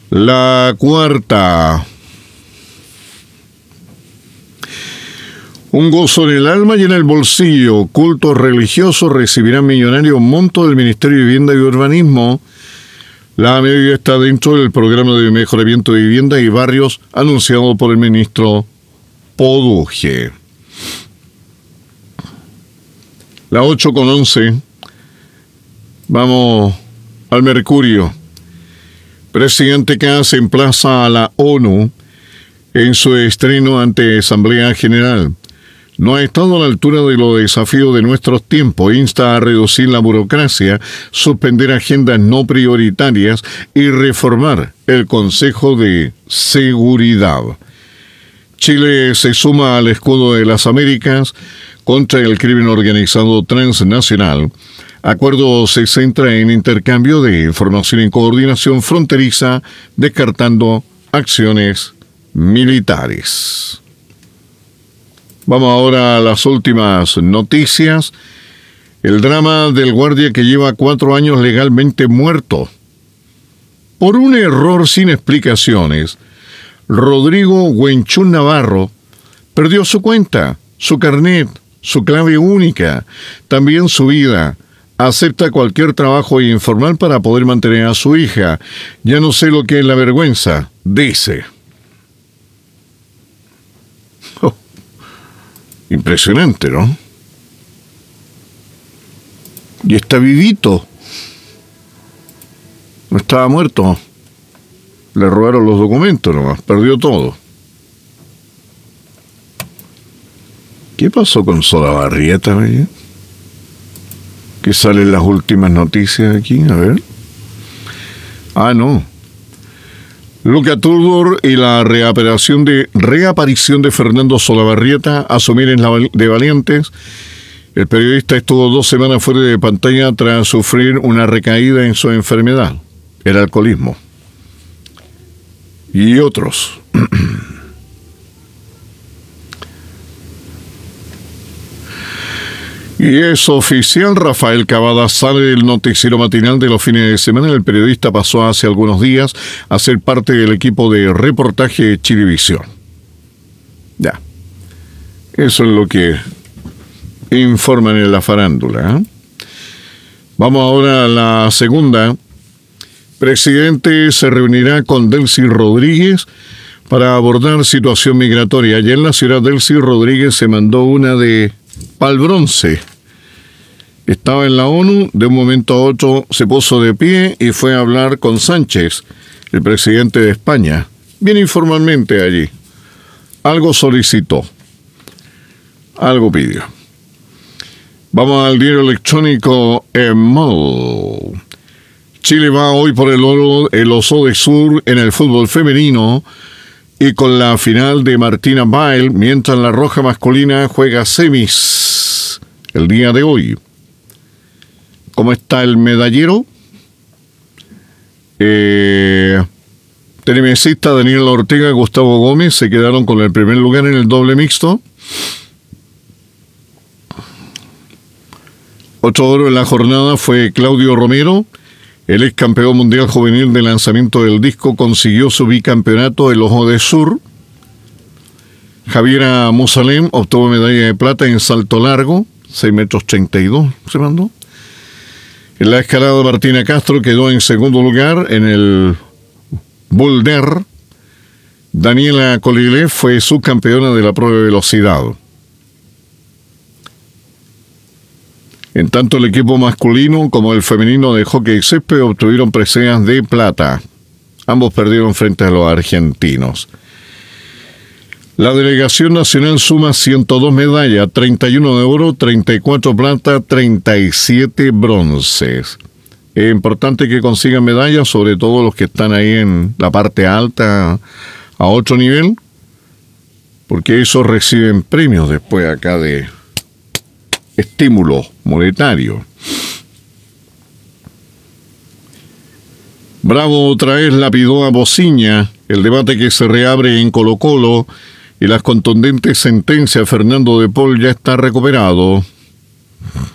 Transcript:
La cuarta. Un gozo en el alma y en el bolsillo. Cultos religiosos recibirán millonario monto del Ministerio de Vivienda y Urbanismo. La medida está dentro del programa de mejoramiento de vivienda y barrios anunciado por el ministro Poduje. La 8:11. Vamos al Mercurio. Presidente Kass emplaza a la ONU en su estreno ante Asamblea General. No ha estado a la altura de los desafíos de nuestros tiempos. Insta a reducir la burocracia, suspender agendas no prioritarias y reformar el Consejo de Seguridad. Chile se suma al escudo de las Américas contra el crimen organizado transnacional. Acuerdo se centra en intercambio de información y coordinación fronteriza, descartando acciones militares. Vamos ahora a las últimas noticias. El drama del guardia que lleva 4 años legalmente muerto. Por un error sin explicaciones, Rodrigo Huenchún Navarro perdió su cuenta, su carnet, su clave única, también su vida. Acepta cualquier trabajo informal para poder mantener a su hija. Ya no sé lo que es la vergüenza, dice. Impresionante, ¿no? Y está vivito. No estaba muerto. Le robaron los documentos nomás. Perdió todo. ¿Qué pasó con Solabarrieta, oye? ¿Qué salen las últimas noticias aquí? A ver. No. Luca Tudor y la reaparición de Fernando Solabarrieta asumir en la de Valientes. El periodista estuvo 2 semanas fuera de pantalla tras sufrir una recaída en su enfermedad, el alcoholismo. Y otros. Y es oficial, Rafael Cavada sale del noticiero matinal de los fines de semana. El periodista pasó hace algunos días a ser parte del equipo de reportaje de Chilevisión. Ya. Eso es lo que informan en la farándula, ¿eh? Vamos ahora a la segunda. Presidente se reunirá con Delcy Rodríguez para abordar situación migratoria. Ayer en la ciudad Delcy Rodríguez se mandó una de pal bronce. Estaba en la ONU, de un momento a otro se puso de pie y fue a hablar con Sánchez, el presidente de España, bien informalmente allí. Algo solicitó, algo pidió. Vamos al diario electrónico EMOL. Chile va hoy por el oro, el Oso de Sur en el fútbol femenino y con la final de Martina Bail, mientras la Roja masculina juega semis el día de hoy. ¿Cómo está el medallero? Telemesista Daniel Ortega y Gustavo Gómez se quedaron con el primer lugar en el doble mixto. Otro oro en la jornada fue Claudio Romero. El ex campeón mundial juvenil de lanzamiento del disco consiguió su bicampeonato el Ojo de Sur. Javiera Musalem obtuvo medalla de plata en salto largo, 6,32 metros se mandó. En la escalada, Martina Castro quedó en segundo lugar en el boulder. Daniela Colile fue subcampeona de la prueba de velocidad. En tanto, el equipo masculino como el femenino de hockey césped obtuvieron preseas de plata. Ambos perdieron frente a los argentinos. La delegación nacional suma 102 medallas, 31 de oro, 34 plata, 37 bronces. Es importante que consigan medallas, sobre todo los que están ahí en la parte alta, a otro nivel, porque esos reciben premios después acá de estímulo monetario. Bravo otra vez lapidó a Bociña. El debate que se reabre en Colo-Colo y las contundentes sentencias. Fernando de Paul ya está recuperado.